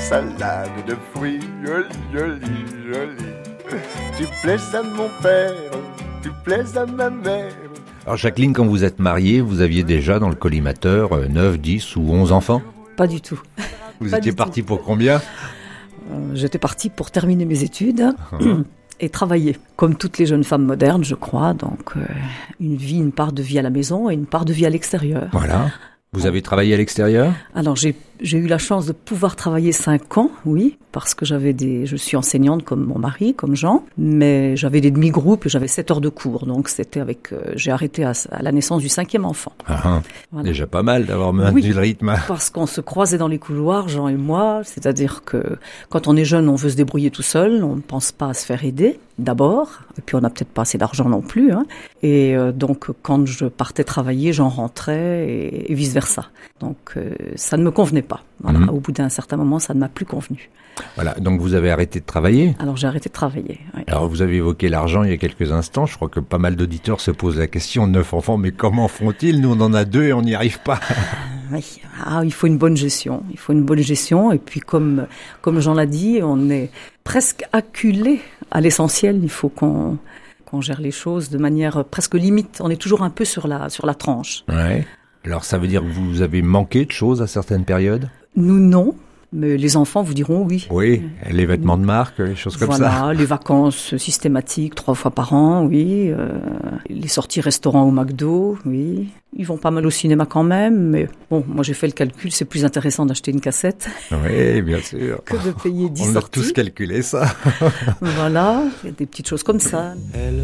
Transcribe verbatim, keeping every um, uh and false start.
salade de fruits, joli, joli, joli. Tu plais à mon père, tu plais à ma mère. Alors Jacqueline, quand vous êtes mariée, vous aviez déjà dans le collimateur euh, neuf, dix ou onze enfants ? Pas du tout. Vous Pas étiez du partie pour combien ? Euh, J'étais partie pour terminer mes études et travailler, comme toutes les jeunes femmes modernes, je crois. Donc, euh, une vie, une part de vie à la maison et une part de vie à l'extérieur. Voilà. Vous avez travaillé à l'extérieur ? Alors, j'ai, j'ai eu la chance de pouvoir travailler cinq ans, oui, parce que j'avais des, je suis enseignante comme mon mari, comme Jean, mais j'avais des demi-groupes et j'avais sept heures de cours. Donc, c'était avec, euh, j'ai arrêté à, à la naissance du cinquième enfant. Ah, ah. Voilà. Déjà pas mal d'avoir maintenu Oui. le rythme. Parce qu'on se croisait dans les couloirs, Jean et moi, c'est-à-dire que quand on est jeune, on veut se débrouiller tout seul, on ne pense pas à se faire aider, d'abord, et puis on n'a peut-être pas assez d'argent non plus, hein. Et euh, donc quand je partais travailler, j'en rentrais et, et vice-versa. Donc euh, ça ne me convenait pas. Voilà. Mmh. Au bout d'un certain moment, ça ne m'a plus convenu. Voilà, donc vous avez arrêté de travailler ? Alors j'ai arrêté de travailler. Oui. Alors vous avez évoqué l'argent il y a quelques instants, je crois que pas mal d'auditeurs se posent la question, neuf enfants, mais comment font-ils ? Nous on en a deux et on n'y arrive pas. Oui. Ah, il faut une bonne gestion. Il faut une bonne gestion. Et puis, comme, comme Jean l'a dit, on est presque acculé à l'essentiel. Il faut qu'on, qu'on gère les choses de manière presque limite. On est toujours un peu sur la, sur la tranche. Ouais. Alors ça veut dire que vous avez manqué de choses à certaines périodes ? Nous, non. Mais les enfants vous diront oui. Oui, les vêtements de marque, les choses comme voilà, ça. Voilà, les vacances systématiques, trois fois par an, oui. Euh, les sorties restaurants au McDo, oui. Ils vont pas mal au cinéma quand même, mais bon, moi j'ai fait le calcul, c'est plus intéressant d'acheter une cassette Oui, bien sûr. que de payer dix On sorties. a tous calculé ça. Voilà, il y a des petites choses comme ça. Elle